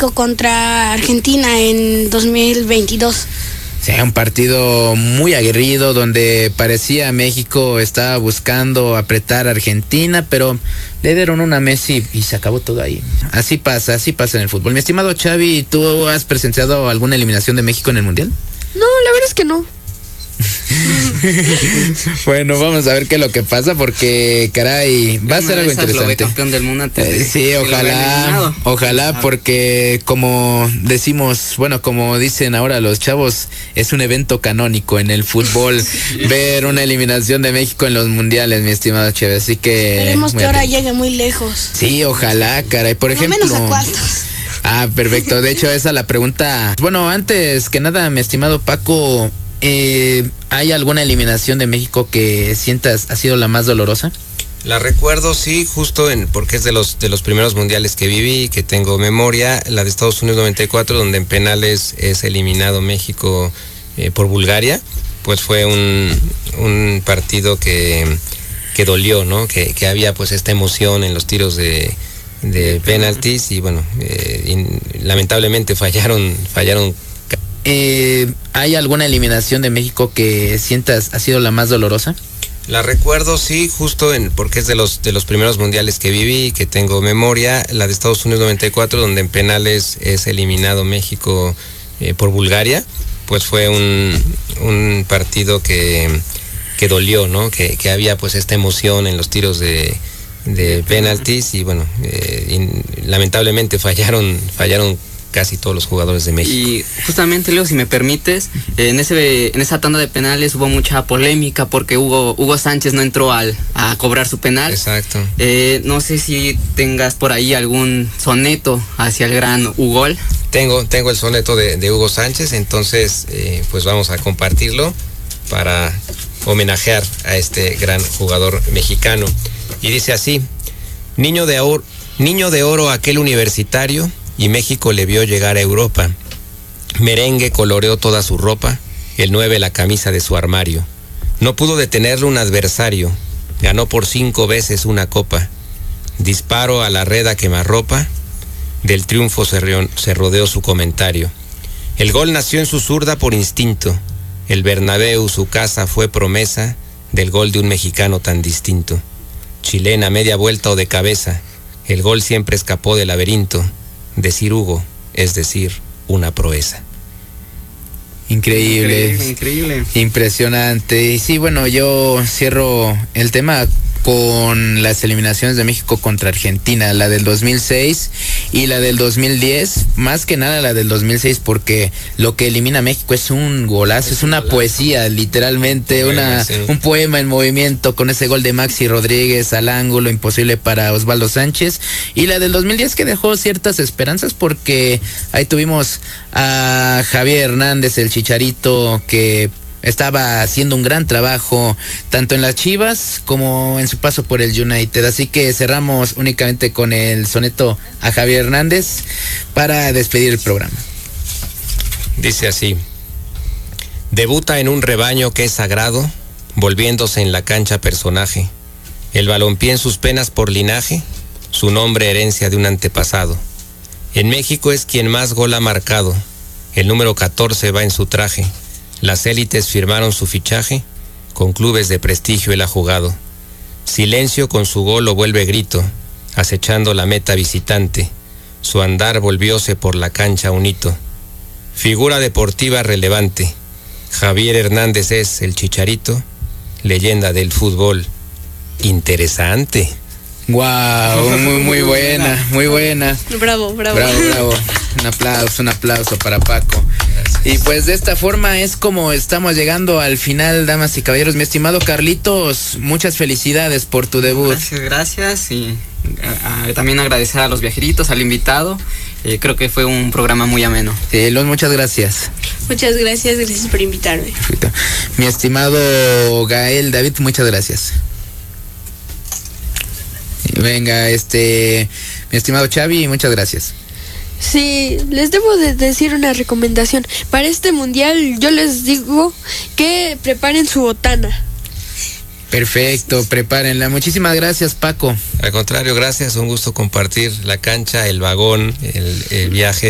México contra Argentina en 2022. Sí, un partido muy aguerrido donde parecía México estaba buscando apretar a Argentina, pero le dieron una a Messi y se acabó todo ahí. Así pasa en el fútbol. Mi estimado Xavi, ¿tú has presenciado alguna eliminación de México en el Mundial? No, la verdad es que no. Bueno, vamos a ver qué es lo que pasa porque, caray, va a ser algo interesante. Campeón del mundo sí, ojalá, porque como decimos, bueno, como dicen ahora los chavos, es un evento canónico en el fútbol ver una eliminación de México en los mundiales, mi estimado Cheve, así que esperemos que ahora llegue muy lejos. Sí, ojalá, caray, por ejemplo. Menos a cuartos. Perfecto, de hecho esa es la pregunta. Bueno, antes que nada, mi estimado Paco, ¿hay alguna eliminación de México que sientas ha sido la más dolorosa? La recuerdo, sí, justo porque es de los primeros mundiales que viví, que tengo memoria, la de Estados Unidos 94, donde en penales es eliminado México por Bulgaria. Pues fue un partido que dolió, ¿no? Que había pues esta emoción en los tiros de penaltis y bueno, lamentablemente fallaron. ¿Hay alguna eliminación de México que sientas ha sido la más dolorosa? La recuerdo, sí, justo porque es de los primeros mundiales que viví, que tengo memoria, la de Estados Unidos 94, donde en penales es eliminado México por Bulgaria. Pues fue un partido que dolió, ¿no? Que había pues esta emoción en los tiros de penaltis y bueno, lamentablemente fallaron casi todos los jugadores de México. Y justamente, Leo, si me permites, en esa tanda de penales hubo mucha polémica porque Hugo Sánchez no entró a cobrar su penal. Exacto. No sé si tengas por ahí algún soneto hacia el gran Hugol. Tengo el soneto de Hugo Sánchez, entonces pues vamos a compartirlo para homenajear a este gran jugador mexicano. Y dice así: niño de oro aquel universitario, y México le vio llegar a Europa. Merengue coloreó toda su ropa, el 9 la camisa de su armario. No pudo detenerlo un adversario, ganó por 5 veces una copa. Disparo a la red a quemarropa, del triunfo se rodeó su comentario. El gol nació en su zurda por instinto, el Bernabéu su casa fue promesa del gol de un mexicano tan distinto. Chilena, media vuelta o de cabeza, el gol siempre escapó del laberinto. Decir Hugo es decir una proeza. Increíble. Impresionante. Y sí, bueno, yo cierro el tema con las eliminaciones de México contra Argentina, la del 2006 y la del 2010, más que nada la del 2006 porque lo que elimina a México es un golazo, es una poesía, literalmente, un poema en movimiento con ese gol de Maxi Rodríguez al ángulo, imposible para Osvaldo Sánchez, y la del 2010 que dejó ciertas esperanzas porque ahí tuvimos a Javier Hernández, el Chicharito, que estaba haciendo un gran trabajo tanto en las Chivas como en su paso por el United. Así que cerramos únicamente con el soneto a Javier Hernández para despedir el programa. Dice así: debuta en un rebaño que es sagrado, volviéndose en la cancha personaje. El balompié en sus penas por linaje, su nombre herencia de un antepasado. En México es quien más gol ha marcado, el número 14 va en su traje. Las élites firmaron su fichaje, con clubes de prestigio él ha jugado. Silencio con su gol lo vuelve grito, acechando la meta visitante. Su andar volvióse por la cancha un hito. Figura deportiva relevante. Javier Hernández es el Chicharito, leyenda del fútbol interesante. Wow, muy buena. Bravo. Un aplauso para Paco. Gracias. Y pues de esta forma es como estamos llegando al final, damas y caballeros. Mi estimado Carlitos, muchas felicidades por tu debut. Gracias y también agradecer a los viajeritos, al invitado. Creo que fue un programa muy ameno. Muchas gracias. Muchas gracias por invitarme. Perfecto. Mi estimado Gael David, muchas gracias. Venga, mi estimado Xavi, muchas gracias. Sí, les debo de decir una recomendación. Para este mundial yo les digo que preparen su botana. Perfecto, prepárenla. Muchísimas gracias, Paco. Al contrario, gracias, un gusto compartir la cancha, el vagón, el viaje.